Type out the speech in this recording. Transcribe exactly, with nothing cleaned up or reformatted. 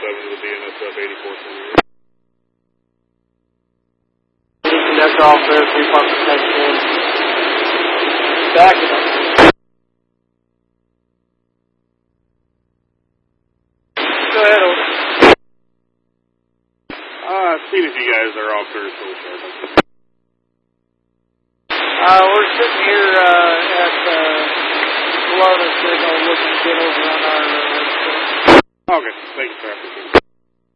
seven to the B N S F eighty-four twenty-eight. That's all for three park protection. Back it up. Go ahead, over. Uh, seeing if you guys are all clear to the Uh, we're sitting here uh, at uh, Florida Signal looking to get over on our uh, Okay, thank you, sir.